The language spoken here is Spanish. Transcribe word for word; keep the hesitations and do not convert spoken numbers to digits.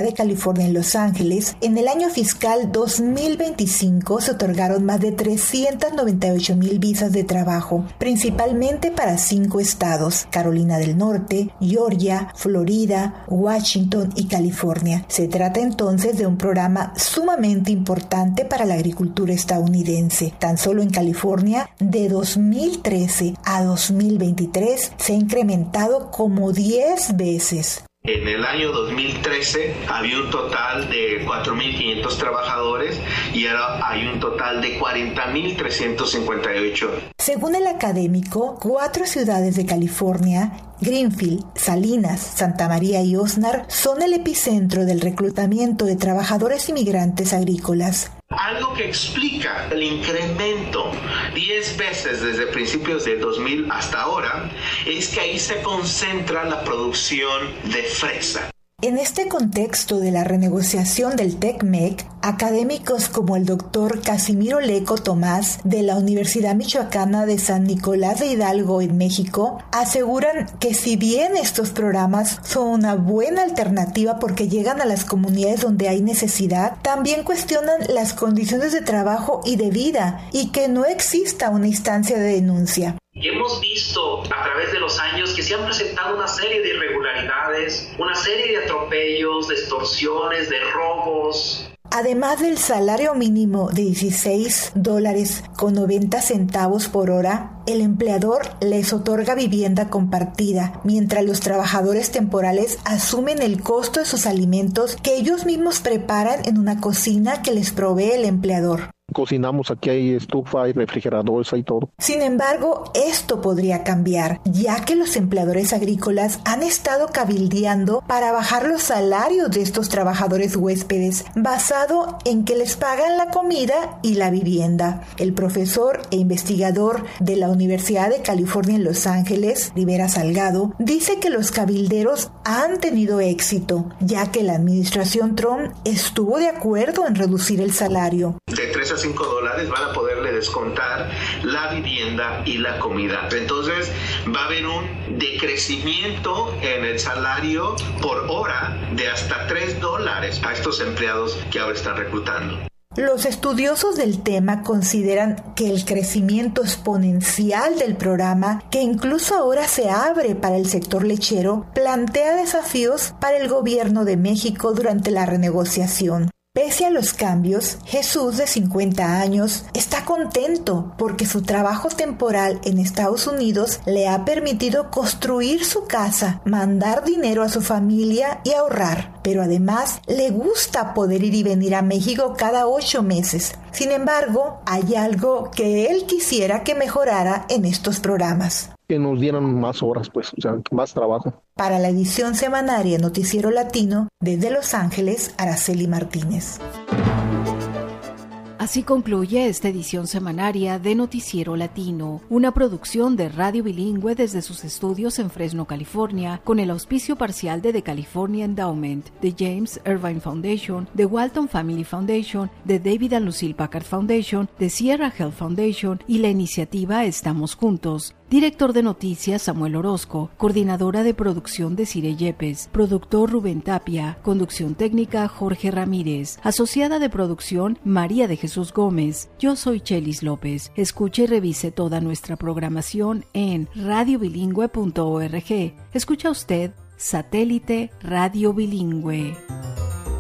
de California en Los Ángeles, en el año fiscal dos mil veinticinco se otorgaron más de trescientas noventa y ocho mil visas de trabajo, principalmente para cinco estados: Carolina del Norte, Georgia, Florida, Washington y California. Se trata entonces de un programa sumamente importante para la agricultura estadounidense. Tan solo en California, de dos mil trece a dos mil veintitrés, se ha incrementado como diez veces. En el año dos mil trece había un total de cuatro mil quinientos trabajadores y ahora hay un total de cuarenta mil trescientos cincuenta y ocho. Según el académico, cuatro ciudades de California, Greenfield, Salinas, Santa María y Oxnard, son el epicentro del reclutamiento de trabajadores inmigrantes agrícolas. Algo que explica el incremento diez veces desde principios del dos mil hasta ahora es que ahí se concentra la producción de fresa. En este contexto de la renegociación del TECMEC, académicos como el doctor Casimiro Leco Tomás de la Universidad Michoacana de San Nicolás de Hidalgo en México aseguran que si bien estos programas son una buena alternativa porque llegan a las comunidades donde hay necesidad, también cuestionan las condiciones de trabajo y de vida y que no exista una instancia de denuncia. Hemos visto a través de los años que se han presentado una serie de irregularidades, una serie de atropellos, de extorsiones, de robos. Además del salario mínimo de dieciséis dólares con noventa centavos por hora, el empleador les otorga vivienda compartida, mientras los trabajadores temporales asumen el costo de sus alimentos que ellos mismos preparan en una cocina que les provee el empleador. Cocinamos, aquí hay estufa, hay refrigeradores, hay todo. Sin embargo, esto podría cambiar, ya que los empleadores agrícolas han estado cabildeando para bajar los salarios de estos trabajadores huéspedes, basado en que les pagan la comida y la vivienda. El profesor e investigador de la Universidad de California en Los Ángeles, Rivera Salgado, dice que los cabilderos han tenido éxito, ya que la administración Trump estuvo de acuerdo en reducir el salario. De tres a cinco dólares van a poderle descontar la vivienda y la comida. Entonces va a haber un decrecimiento en el salario por hora de hasta tres dólares a estos empleados que ahora están reclutando. Los estudiosos del tema consideran que el crecimiento exponencial del programa, que incluso ahora se abre para el sector lechero, plantea desafíos para el gobierno de México durante la renegociación. Pese a los cambios, Jesús, de cincuenta años, está contento porque su trabajo temporal en Estados Unidos le ha permitido construir su casa, mandar dinero a su familia y ahorrar. Pero además le gusta poder ir y venir a México cada ocho meses. Sin embargo, hay algo que él quisiera que mejorara en estos programas. Que nos dieran más horas, pues, o sea, más trabajo. Para la edición semanaria Noticiero Latino, desde Los Ángeles, Araceli Martínez. Así concluye esta edición semanaria de Noticiero Latino, una producción de Radio Bilingüe desde sus estudios en Fresno, California, con el auspicio parcial de The California Endowment, de James Irvine Foundation, de Walton Family Foundation, de David and Lucille Packard Foundation, de Sierra Health Foundation y la iniciativa Estamos Juntos. Director de Noticias Samuel Orozco, coordinadora de producción Desiree Yepes, productor Rubén Tapia, conducción técnica Jorge Ramírez, asociada de producción María de Jesús Gómez. Yo soy Chelis López. Escuche y revise toda nuestra programación en radio bilingüe punto org. Escucha usted Satélite Radio Bilingüe.